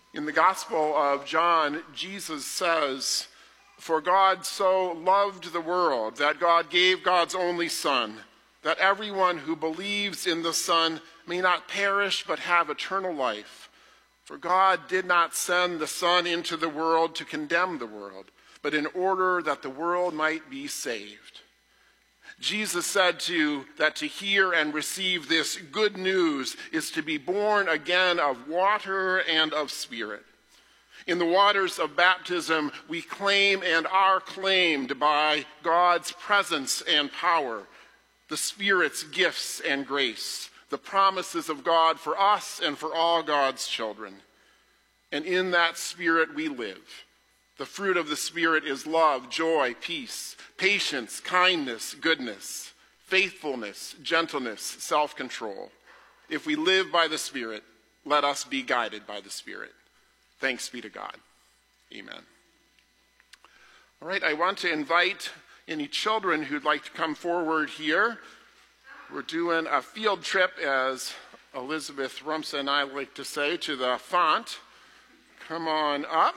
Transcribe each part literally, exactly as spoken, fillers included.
In the Gospel of John, Jesus says, "For God so loved the world that God gave God's only Son, that everyone who believes in the Son may not perish but have eternal life. For God did not send the Son into the world to condemn the world, but in order that the world might be saved." Jesus said to that to hear and receive this good news is to be born again of water and of Spirit. In the waters of baptism, we claim and are claimed by God's presence and power, the Spirit's gifts and grace, the promises of God for us and for all God's children. And in that Spirit we live. The fruit of the Spirit is love, joy, peace, patience, kindness, goodness, faithfulness, gentleness, self-control. If we live by the Spirit, let us be guided by the Spirit. Thanks be to God. Amen. All right, I want to invite any children who'd like to come forward here. We're doing a field trip, as Elizabeth Rumsa and I like to say, to the font. Come on up.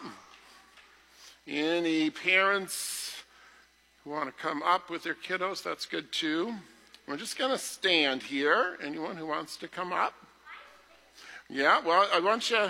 Any parents who want to come up with their kiddos, that's good too. We're just going to stand here. Anyone who wants to come up? Yeah, well, I want you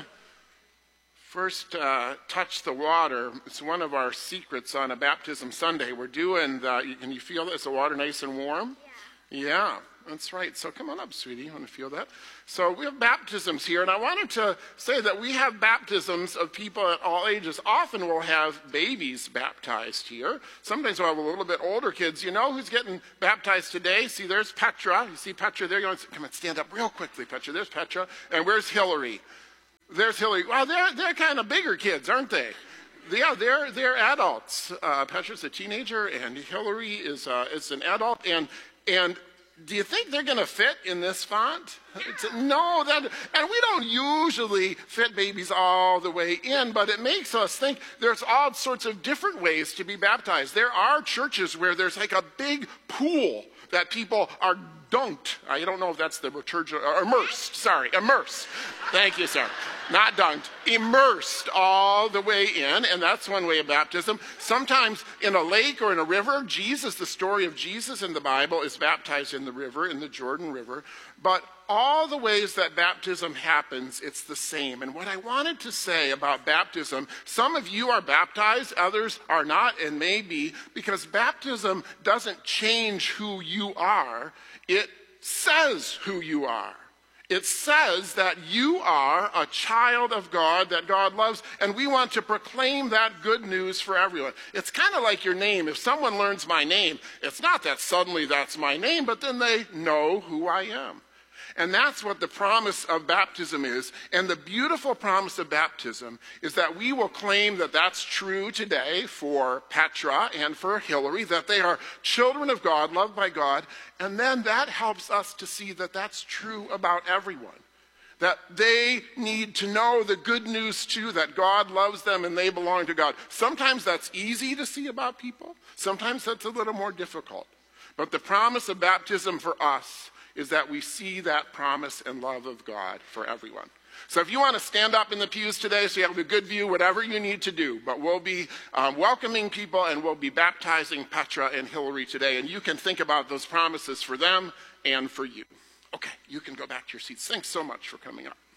first uh, touch the water. It's one of our secrets on a baptism Sunday. We're doing the, can you feel this? Is the water nice and warm? Yeah. Yeah. That's right. So come on up, sweetie. You want to feel that? So we have baptisms here, and I wanted to say that we have baptisms of people at all ages. Often we'll have babies baptized here. Sometimes we'll have a little bit older kids. You know who's getting baptized today? See, there's Petra. You see Petra there? You want to come on, stand up real quickly, Petra. There's Petra. And where's Hillary? There's Hillary. Well, they're, they're kind of bigger kids, aren't they? Yeah, they're, they're adults. Uh, Petra's a teenager, and Hillary is, uh, is an adult. And, and do you think they're going to fit in this font? It's, no, that, and we don't usually fit babies all the way in, but it makes us think there's all sorts of different ways to be baptized. There are churches where there's like a big pool that people are dunked. I don't know if that's the liturgical, or immersed, sorry, immersed. Thank you, sir. Not dunked, immersed all the way in, and that's one way of baptism. Sometimes in a lake or in a river, Jesus, the story of Jesus in the Bible is baptized in the river, in the Jordan River. But all the ways that baptism happens, it's the same. And what I wanted to say about baptism, some of you are baptized, others are not, and maybe, because baptism doesn't change who you are, it says who you are. It says that you are a child of God, that God loves, and we want to proclaim that good news for everyone. It's kind of like your name. If someone learns my name, it's not that suddenly that's my name, but then they know who I am. And that's what the promise of baptism is. And the beautiful promise of baptism is that we will claim that that's true today for Petra and for Hillary, that they are children of God, loved by God. And then that helps us to see that that's true about everyone. That they need to know the good news too, that God loves them and they belong to God. Sometimes that's easy to see about people. Sometimes that's a little more difficult. But the promise of baptism for us is that we see that promise and love of God for everyone. So if you want to stand up in the pews today so you have a good view, whatever you need to do, but we'll be um, welcoming people and we'll be baptizing Petra and Hillary today, and you can think about those promises for them and for you. Okay, you can go back to your seats. Thanks so much for coming up.